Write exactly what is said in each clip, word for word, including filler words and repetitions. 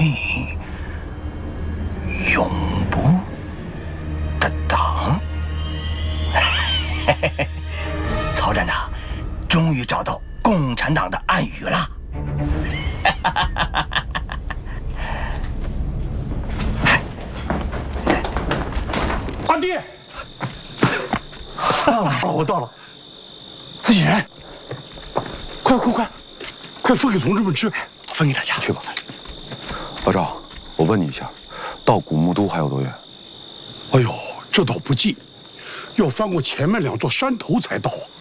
命，永不的党。嘿嘿嘿，曹站长，终于找到共产党的暗语了。 阿弟，到了，我到了。自己人，快快快，快分给同志们吃，分给大家。 去吧。老赵，我问你一下，到古木都还有多远？ 哎呦，这倒不近，要翻过前面两座山头才到啊。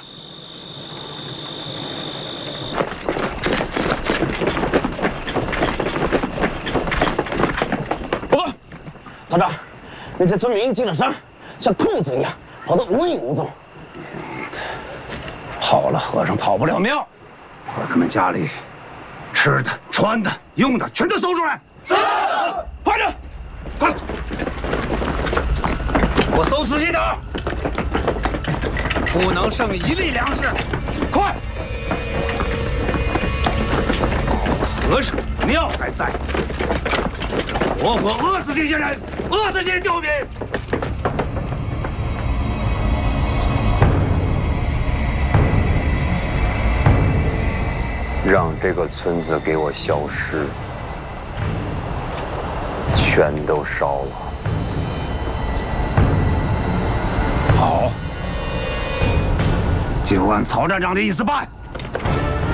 报告，团长，那些村民进了山，像兔子一样跑得无影无踪。 跑了和尚跑不了庙， 把他们家里吃的、穿的、用的全都搜出来。是， 快点，快！我搜仔细点，不能剩一粒粮食，快！和尚庙还在，活活饿死这些人，饿死这些刁民！ 让这个村子给我消失，全都烧了。 好，就按曹站长的意思办。